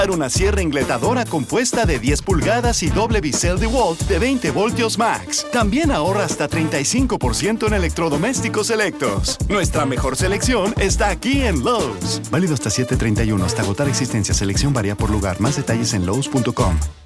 Una sierra ingletadora compuesta de 10 pulgadas y doble bisel DeWalt de 20 voltios max. También ahorra hasta 35% en electrodomésticos selectos. Nuestra mejor selección está aquí en Lowe's. Válido hasta 7/31. Hasta agotar existencia. Selección varía por lugar. Más detalles en Lowe's.com.